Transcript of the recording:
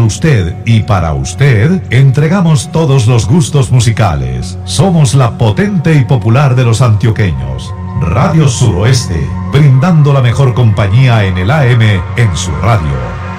usted y para usted, entregamos todos los gustos musicales. Somos la potente y popular de los antioqueños. Radio Suroeste, brindando la mejor compañía en el AM en su radio.